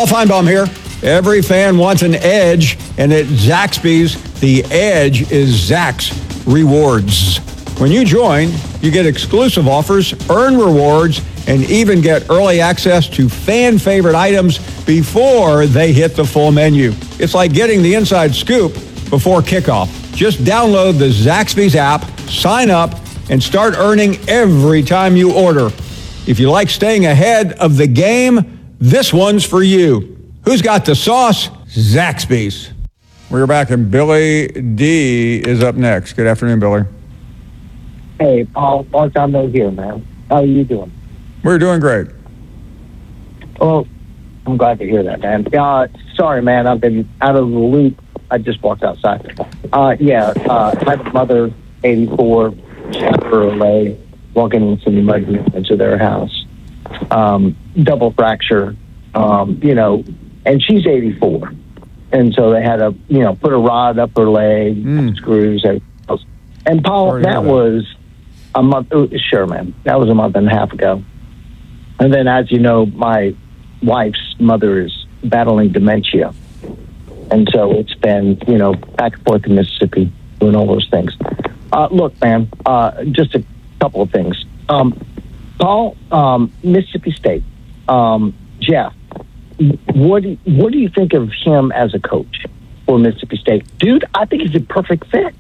Paul Feinbaum here. Every fan wants an edge, and at Zaxby's, the edge is Zax Rewards. When you join, you get exclusive offers, earn rewards, and even get early access to fan-favorite items before they hit the full menu. It's like getting the inside scoop before kickoff. Just download the Zaxby's app, sign up, and start earning every time you order. If you like staying ahead of the game, this one's for you. Who's got the sauce? Zaxby's. We're back, and Billy D is up next. Good afternoon, Billy. Hey, Paul. Long time no here, man. How are you doing? We're doing great. Well, I'm glad to hear that, man. Sorry, man. I've been out of the loop. I just walked outside. I had a mother, 84, she had her leg, walking in some mud into their house. Double fracture, and she's 84. And so they had to, put a rod up her leg, screws, everything else. And Paul, that was a month, sure, man. That was a month and a half ago. And then, as you know, my wife's mother is battling dementia. And so it's been, back and forth to Mississippi, doing all those things. Look, man, just a couple of things. Paul, Mississippi State, Jeff, what do you think of him as a coach for Mississippi State? Dude, I think he's a perfect fit.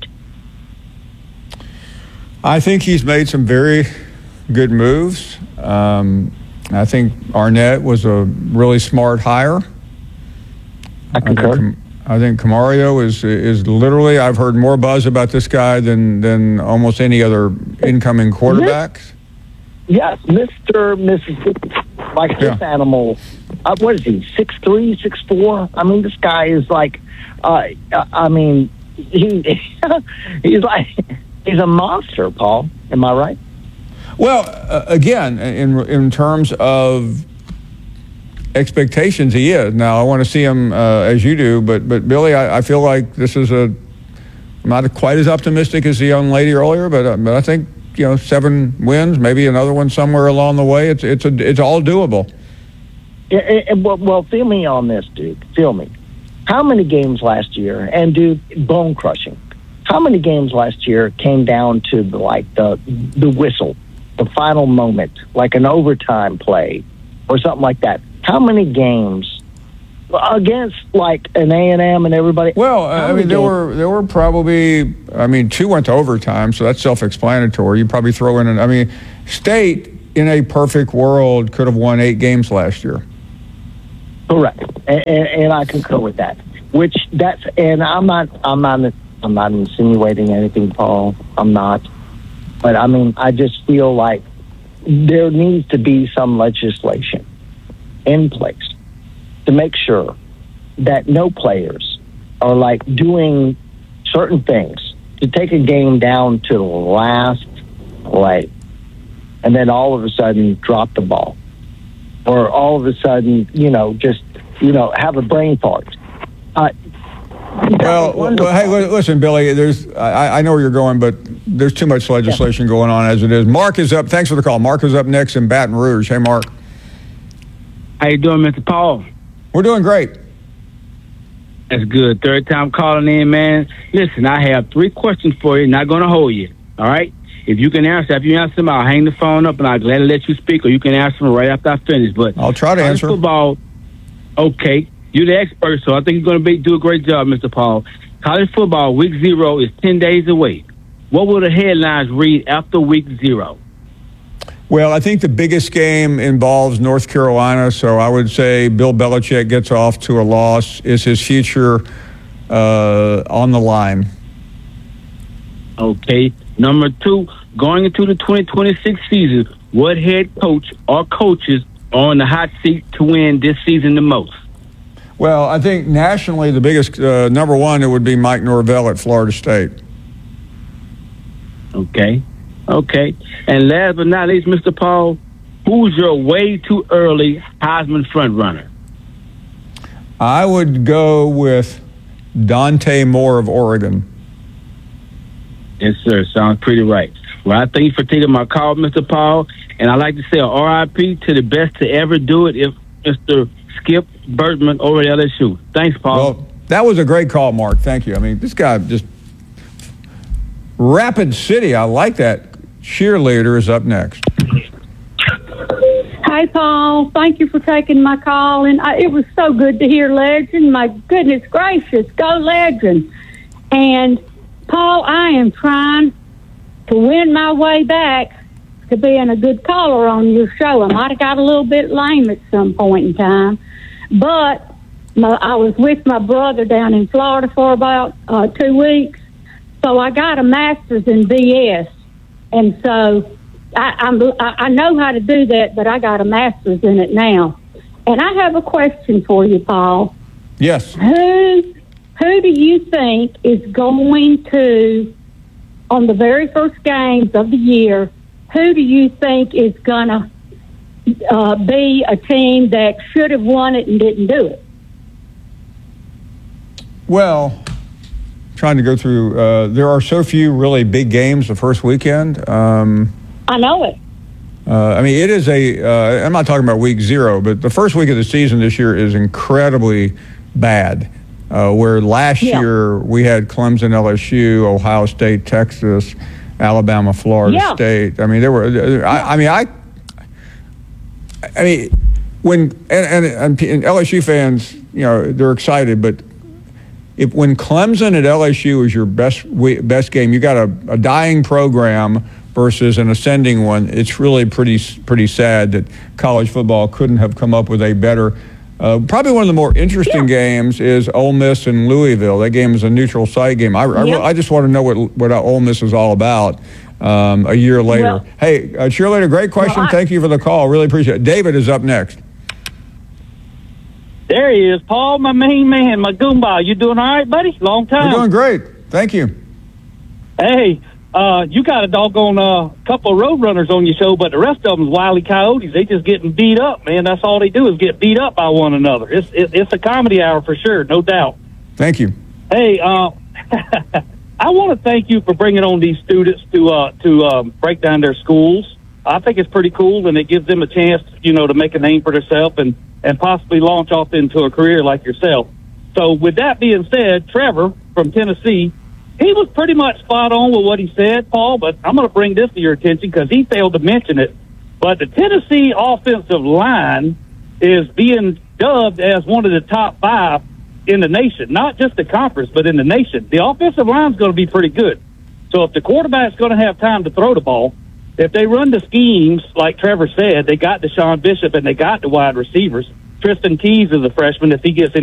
I think he's made some very good moves. I think Arnett was a really smart hire. I concur. I think Camario is literally, I've heard more buzz about this guy than almost any other incoming quarterback. Yes, Mr. Mississippi. Like this animal, what is he, 6'3", 6'4"? I mean, this guy is like, he's a monster, Paul. Am I right? Well, again, in terms of expectations, he is. Now, I want to see him as you do, but Billy, I feel like this is I'm not quite as optimistic as the young lady earlier, but I think 7 wins, maybe another one somewhere along the way. It's all doable. Well, feel me on this, dude. Feel me. How many games last year? And dude, bone crushing. How many games last year came down to the whistle, the final moment, like an overtime play or something like that? How many games against like an A&M and everybody? Well, there were probably 2 went to overtime, so that's self-explanatory. You probably throw in State in a perfect world could have won 8 games last year. Correct, and I concur with that. And I'm not insinuating anything, Paul. I'm not, but I just feel like there needs to be some legislation in place to make sure that no players are like doing certain things to take a game down to the last play and then all of a sudden drop the ball, or all of a sudden, have a brain fart. Well, hey, listen, Billy, I know where you're going, but there's too much legislation going on as it is. Mark is up. Thanks for the call. Mark is up next in Baton Rouge. Hey, Mark. How you doing, Mr. Paul? We're doing great. That's good. Third time calling in, man. Listen, I have 3 questions for you. Not going to hold you, all right? If you can answer, if you answer them, I'll hang the phone up and I'll gladly let you speak, or you can answer them right after I finish. But I'll try to answer. Football, okay. You're the expert, so I think you're going to do a great job, Mr. Paul. College football, week 0 is 10 days away. What will the headlines read after week 0? Well, I think the biggest game involves North Carolina, so I would say Bill Belichick gets off to a loss. Is his future on the line? Okay. Number 2, going into the 2026 season, what head coach or coaches are on the hot seat to win this season the most? Well, I think nationally the biggest, number 1, it would be Mike Norvell at Florida State. Okay. And last but not least, Mr. Paul, who's your way too early Heisman frontrunner? I would go with Dante Moore of Oregon. Yes, sir. Sounds pretty right. Well, I thank you for taking my call, Mr. Paul. And I'd like to say a RIP to the best to ever do it, if Mr. Skip Bertman over at LSU. Thanks, Paul. Well, that was a great call, Mark. Thank you. I mean, this guy just Rapid City. I like that. Cheerleader is up next. Hey, Paul. Thank you for taking my call. And it was so good to hear Legend. My goodness gracious, go Legend. And, Paul, I am trying to win my way back to being a good caller on your show. I might have got a little bit lame at some point in time. But I was with my brother down in Florida for about 2 weeks. So I got a master's in BS. And so I know how to do that, but I got a master's in it now. And I have a question for you, Paul. Yes. Who do you think is going to, on the very first games of the year, who do you think is going to be a team that should have won it and didn't do it? Well, trying to go through, there are so few really big games the first weekend. I know it. I mean, it is I'm not talking about week 0, but the first week of the season this year is incredibly bad. Where last year we had Clemson, LSU, Ohio State, Texas, Alabama, Florida State. I mean, there were, I mean, when, and LSU fans, you know, they're excited, but when Clemson at LSU is your best game, you got a dying program versus an ascending one. It's really pretty sad that college football couldn't have come up with a better. Probably one of the more interesting games is Ole Miss and Louisville. That game is a neutral site game. I just want to know what Ole Miss is all about a year later. Well, hey, Cheerleader, great question. Thank you for the call. Really appreciate it. David is up next. There he is, Paul, my main man, my Goomba. You doing all right, buddy? Long time. We're doing great. Thank you. Hey, you got a doggone couple of Roadrunners on your show, but the rest of them's Wile E. Coyotes. They just getting beat up, man. That's all they do is get beat up by one another. It's a comedy hour for sure, no doubt. Thank you. Hey, I want to thank you for bringing on these students to break down their schools. I think it's pretty cool, and it gives them a chance, you know, to make a name for themselves and possibly launch off into a career like yourself. So with that being said, Trevor from Tennessee, he was pretty much spot on with what he said, Paul, but I'm going to bring this to your attention because he failed to mention it. But the Tennessee offensive line is being dubbed as one of the top 5 in the nation, not just the conference, but in the nation. The offensive line is going to be pretty good. So if the quarterback's going to have time to throw the ball, if they run the schemes, like Trevor said, they got Deshaun Bishop and they got the wide receivers. Tristan Keys is a freshman. If he gets in